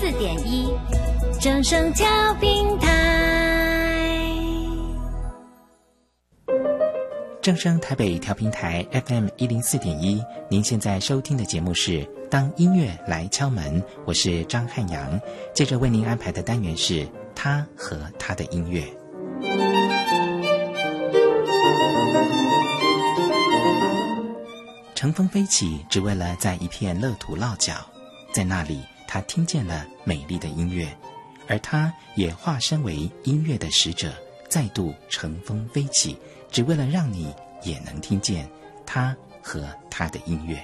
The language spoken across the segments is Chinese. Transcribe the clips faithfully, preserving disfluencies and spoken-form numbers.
四点一，正声调频台。 正声台北调频台 F M 一零四点一，您现在收听的节目是《当音乐来敲门》，我是张汉阳。接着为您安排的单元是他和他的音乐。乘风飞起，只为了在一片乐土落脚，在那里他听见了美丽的音乐，而他也化身为音乐的使者，再度乘风飞起，只为了让你也能听见他和他的音乐。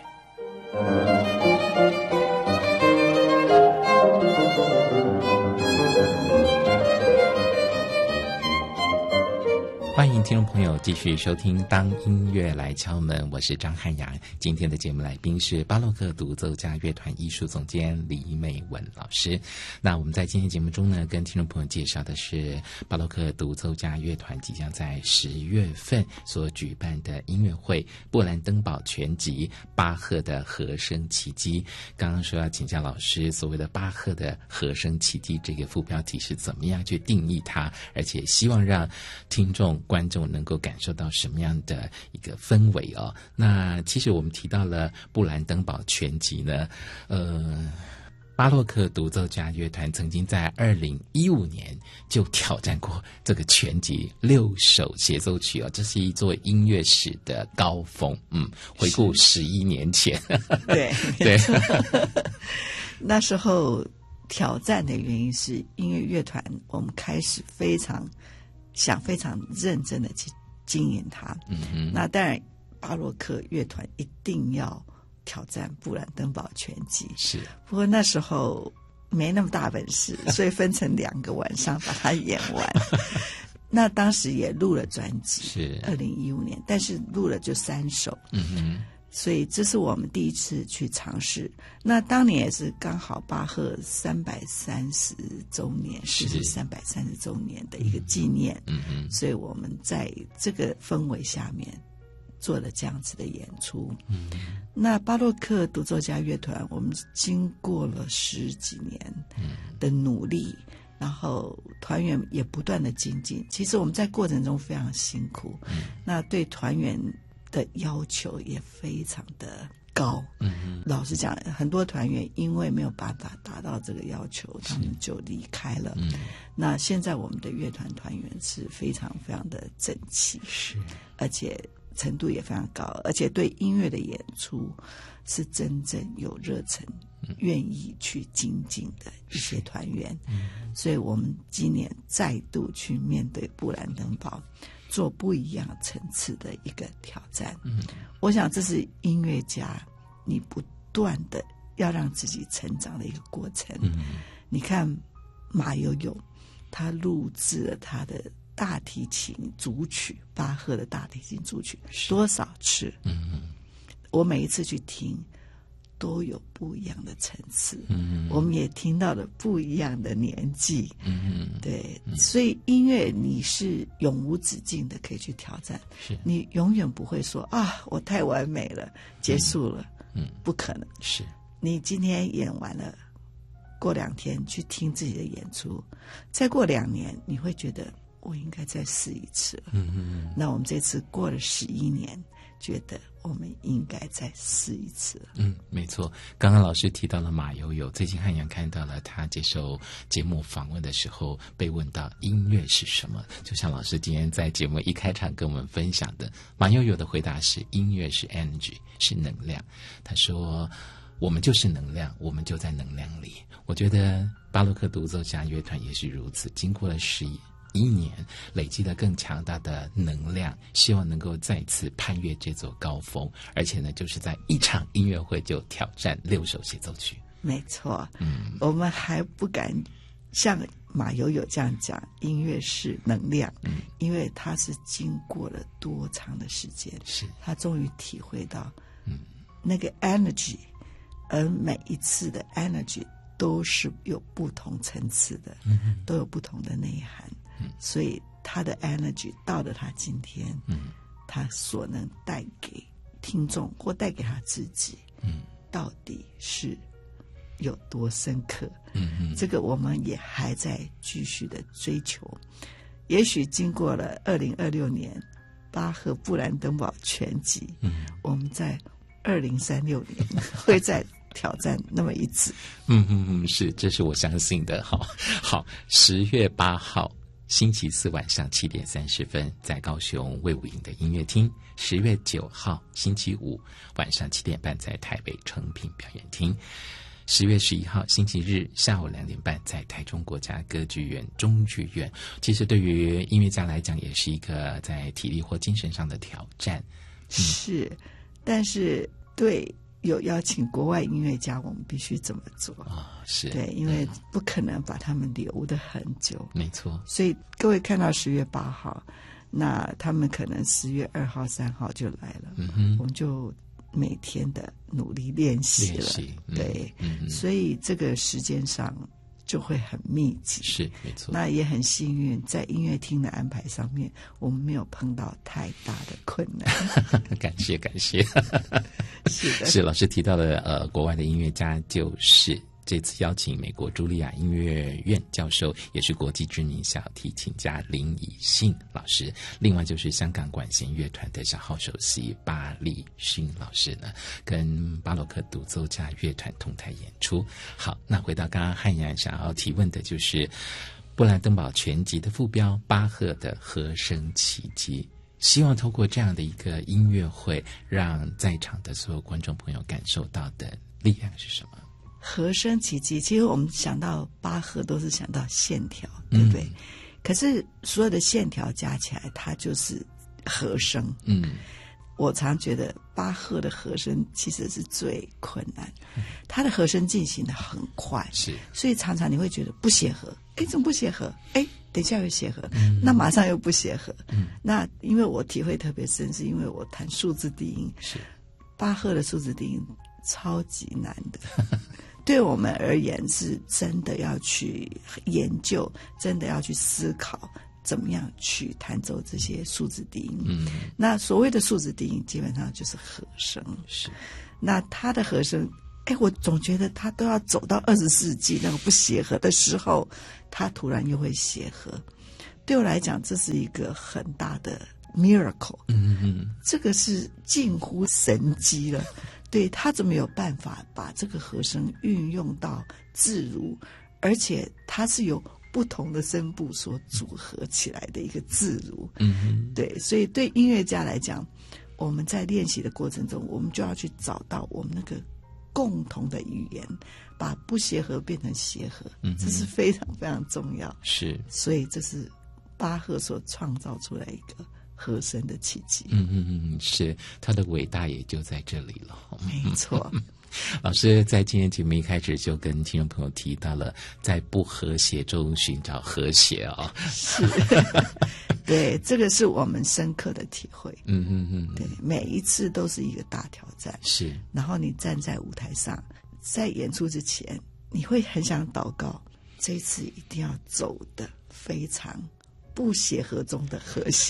欢迎听众朋友继续收听《当音乐来敲门》，我是张汉阳。今天的节目来宾是巴洛克独奏家乐团艺术总监李美文老师。那我们在今天节目中呢，跟听众朋友介绍的是巴洛克独奏家乐团即将在十月份所举办的音乐会《布兰登堡全集巴赫的和声奇迹》。刚刚说要请教老师，所谓的巴赫的和声奇迹这个副标题是怎么样去定义它，而且希望让听众观众能够感受到什么样的一个氛围哦？那其实我们提到了布兰登堡全集呢，呃，巴洛克独奏家乐团曾经在二零一五年就挑战过这个全集六首协奏曲哦，这是一座音乐史的高峰。嗯，回顾十一年前， 对对， 那时候挑战的原因是音乐乐团，我们开始非常。想非常认真的去经营它，嗯嗯，那当然巴洛克乐团一定要挑战布兰登堡全集，是。不过那时候没那么大本事，所以分成两个晚上把它演完。那当时也录了专辑，是二零一五年，但是录了就三首，嗯哼。所以这是我们第一次去尝试。那当年也是刚好巴赫三百三十周年，是三百三十周年的一个纪念。嗯嗯，所以我们在这个氛围下面做了这样子的演出。嗯，那巴洛克独奏家乐团，我们经过了十几年的努力，然后团员也不断的精进。其实我们在过程中非常辛苦，嗯，那对团员的要求也非常的高。嗯，老实讲，很多团员因为没有办法达到这个要求，他们就离开了。嗯，那现在我们的乐团团员是非常非常的整齐，是，而且程度也非常高，而且对音乐的演出是真正有热忱，愿意去精进的一些团员。嗯，所以我们今年再度去面对布兰登堡，做不一样层次的一个挑战。嗯，我想这是音乐家你不断的要让自己成长的一个过程。嗯，你看马友友他录制了他的大提琴组曲，巴赫的大提琴组曲多少次？嗯，我每一次去听都有不一样的层次。嗯，我们也听到了不一样的年纪。嗯，对，嗯，所以音乐你是永无止境的可以去挑战，是你永远不会说啊我太完美了结束了。嗯，不可能。是你今天演完了，过两天去听自己的演出，再过两年你会觉得我应该再试一次了。嗯嗯，那我们这次过了十一年，觉得我们应该再试一次了。 嗯，没错。刚刚老师提到了马友友，最近汉阳看到了他接受节目访问的时候被问到音乐是什么，就像老师今天在节目一开场跟我们分享的，马友友的回答是音乐是 energy， 是能量。他说我们就是能量，我们就在能量里。我觉得巴洛克独奏家乐团也是如此，经过了十一年，累积了更强大的能量，希望能够再次攀越这座高峰，而且呢，就是在一场音乐会就挑战六首协奏曲。 没错，嗯，我们还不敢像马友友这样讲，音乐是能量，嗯，因为他是经过了多长的时间，是他终于体会到，嗯，那个 energy， 而每一次的 energy 都是有不同层次的，嗯，都有不同的内涵。嗯，所以他的 energy 到了他今天，嗯，他所能带给听众或带给他自己，嗯，到底是有多深刻。 嗯嗯， 这个我们也还在继续的追求。也许经过了二零二六年巴赫布兰登堡全集，嗯，我们在二零三六年会再挑战那么一次。 嗯嗯嗯，是，这是我相信的。好，好，十月八号星期四晚上七点三十分，在高雄卫武营的音乐厅；十月九号星期五晚上七点半，在台北诚品表演厅；十月十一号星期日下午两点半，在台中国家歌剧院中剧院。其实对于音乐家来讲，也是一个在体力或精神上的挑战。 嗯、是，但是对。有邀请国外音乐家，我们必须这么做啊、 哦！是对，因为不可能把他们留得很久， 没错。 所以各位看到十月八号，那他们可能十月二号、三号就来了，嗯哼，我们就每天的努力练习了， 练习嗯、 对、 嗯， 所以这个时间上就会很密集， 是没错。 那也很幸运，在音乐厅的安排上面，我们没有碰到太大的困难。 感谢感谢。 是的， 是老师提到的，呃，国外的音乐家就是这次邀请美国茱莉亚音乐院教授，也是国际知名小提琴家林以信老师，另外就是香港管弦乐团的小号首席巴立勋老师呢，跟巴洛克独奏家乐团同台演出。好，那回到刚刚汉阳想要提问的就是布兰登堡全集的副标巴赫的和声奇迹。希望透过这样的一个音乐会，让在场的所有观众朋友感受到的力量是什么？ 和声奇迹，其实我们想到巴赫都是想到线条，对不对？嗯、可是所有的线条加起来，它就是和声。嗯，我常觉得巴赫的和声其实是最困难，他的和声进行的很快， 是， 所以常常你会觉得不协和，哎，怎么不协和？哎。等一下又协和、嗯，那马上又不协和、嗯。那因为我体会特别深，是因为我弹数字低音， 是巴赫的数字低音超级难的，对我们而言是真的要去研究，真的要去思考怎么样去弹奏这些数字低音。嗯，那所谓的数字低音基本上就是和声， 是。 那它的和声。哎，我总觉得他都要走到二十世纪那个不协和的时候，他突然又会协和。对我来讲，这是一个很大的 miracle。嗯嗯，这个是近乎神迹了。对，他怎么有办法把这个和声运用到自如，而且它是由不同的声部所组合起来的一个自如。嗯嗯，对，所以对音乐家来讲，我们在练习的过程中，我们就要去找到我们那个。共同的语言，把不协和变成协和，嗯、这是非常非常重要。是，所以这是巴赫所创造出来一个和声的奇迹。 嗯嗯嗯，是，他的伟大也就在这里了。 没错。 老师在今天节目一开始就跟听众朋友提到了，在不和谐中寻找和谐啊、哦。 是。对，这个是我们深刻的体会。嗯嗯嗯，对，每一次都是一个大挑战。 是， 然后你站在舞台上，在演出之前，你会很想祷告，这一次一定要走得非常不协和中的和谐。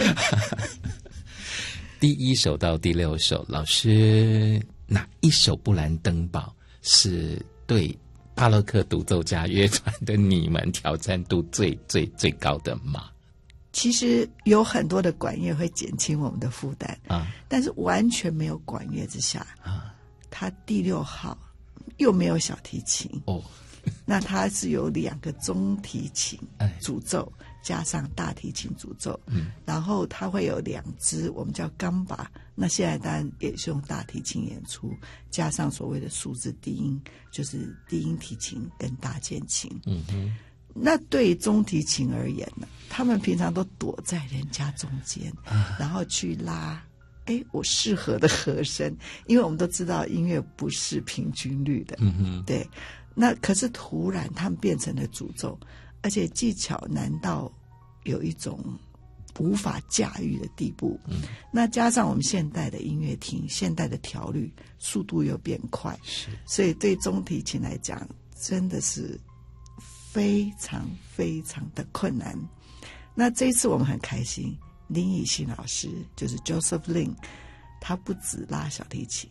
第一首到第六首，老师哪一首布兰登堡是对巴洛克独奏家乐团的你们挑战度最最最高的吗？ 其实有很多的管乐会减轻我们的负担啊，但是完全没有管乐之下啊，它第六号又没有小提琴哦，那它是有两个中提琴主奏、哎、加上大提琴主奏，嗯，然后它会有两支我们叫钢把，那现在当然也是用大提琴演出，加上所谓的数字低音，就是低音提琴跟大键琴，嗯哼。那对中提琴而言呢，他们平常都躲在人家中间，啊、然后去拉，哎，我适合的和声，因为我们都知道音乐不是平均律的，嗯哼，对。那可是突然他们变成了主奏，而且技巧难到有一种无法驾驭的地步。嗯，那加上我们现代的音乐厅，现代的调律速度又变快，是，所以对中提琴来讲，真的是。非常非常的困难。那这一次我们很开心，林以信老师就是 Joseph Lin， 他不止拉小提琴，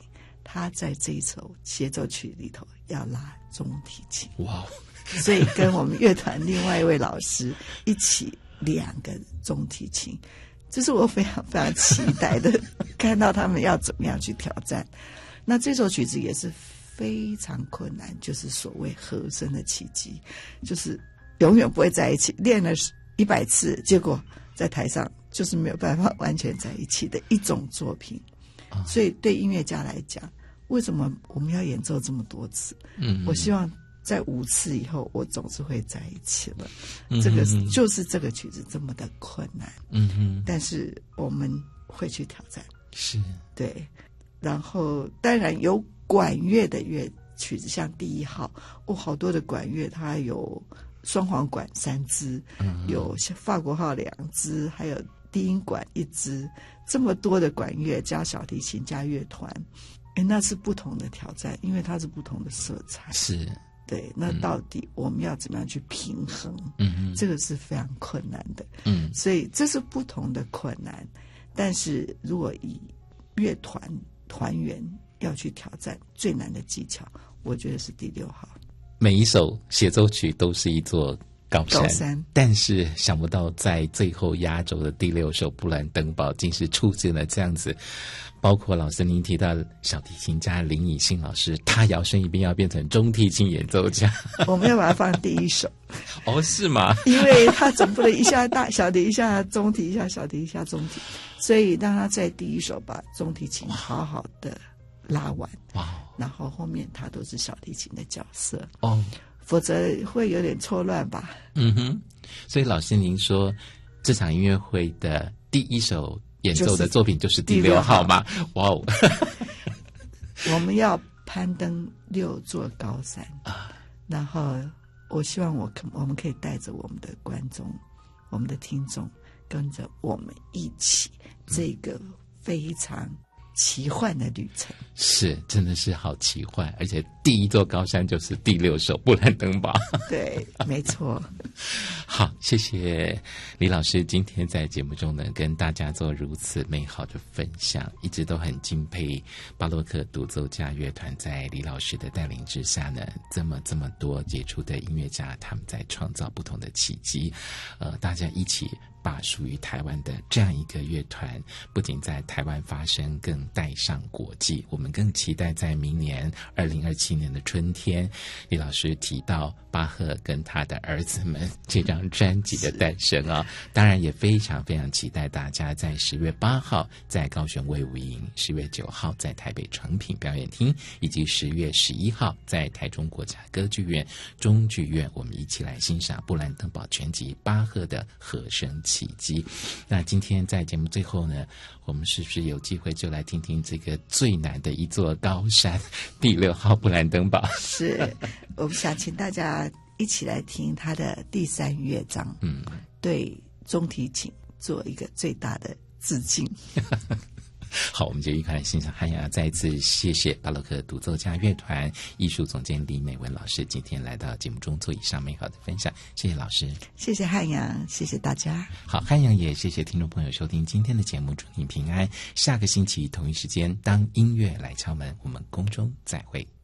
他在这一首协奏曲里头要拉中提琴。 哇！ 所以跟我们乐团另外一位老师一起两个中提琴，这是我非常非常期待的，看到他们要怎么样去挑战。那这首曲子也是非常困难，就是所谓和声的奇迹，就是永远不会在一起，练了一百次，结果在台上就是没有办法完全在一起的一种作品。所以对音乐家来讲，为什么我们要演奏这么多次？嗯，我希望在五次以后，我总是会在一起了。嗯、这个就是这个曲子这么的困难。嗯哼，但是我们会去挑战。 是， 对。然后当然有管乐的乐曲子，像第一号，哦，好多的管乐，它有双簧管三支，嗯、有法国号两支，还有低音管一支，这么多的管乐加小提琴加乐团，哎，那是不同的挑战，因为它是不同的色彩。 是， 对。那到底我们要怎么样去平衡？ 嗯， 这个是非常困难的。 嗯， 所以这是不同的困难。但是如果以乐团团员要去挑战最难的技巧，我觉得是第六号。 每一首协奏曲都是一座高山， 高山， 但是想不到在最后压轴的第六首布兰登堡竟是出现了这样子，包括老师您提到小提琴家林以信老师，他摇身一变要变成中提琴演奏家， 我们要把它放第一首。 哦，是吗？ 因为他总不能一下大小提一下中提一下小提一下中提，所以让他在第一首把中提琴好好的拉完， 哇， 然后后面他都是小提琴的角色哦， 否则会有点错乱吧。 嗯哼，所以老师您说这场音乐会的第一首演奏的作品就是第六号吗？哇哦！ 我们要攀登六座高山啊，然后我希望我可我们可以带着我们的观众、我们的听众，跟着我们一起这个非常奇幻的旅程。 是，真的是好奇幻，而且第一座高山就是第六首布兰登堡。 对，没错。 好，谢谢李老师今天在节目中呢跟大家做如此美好的分享，一直都很敬佩巴洛克独奏家乐团在李老师的带领之下呢，这么这么多杰出的音乐家，他们在创造不同的奇迹，呃，大家一起把属于台湾的这样一个乐团，不仅在台湾发声，更带上国际。我们更期待在明年二零二七年的春天，李老师提到巴赫跟他的儿子们这张专辑的诞生啊，当然也非常非常期待大家在十月八号在高雄卫武营，十月九号在台北诚品表演厅，以及十月十一号在台中国家歌剧院中剧院，我们一起来欣赏布兰登堡全集巴赫的和声奇迹。那今天在节目最后呢，我们是不是有机会就来听听这个最难的一座高山第六号布兰登堡？是， 我们想请大家一起来听他的第三乐章，嗯，对中提琴做一个最大的致敬。 好，我们就一块来欣赏汉雅。再一次谢谢巴洛克独奏家乐团艺术总监李美文老师今天来到节目中做以上美好的分享，谢谢老师。 谢谢汉阳，谢谢大家。 好，汉阳也谢谢听众朋友收听今天的节目，祝您平安。下个星期同一时间，当音乐来敲门，我们空中再会。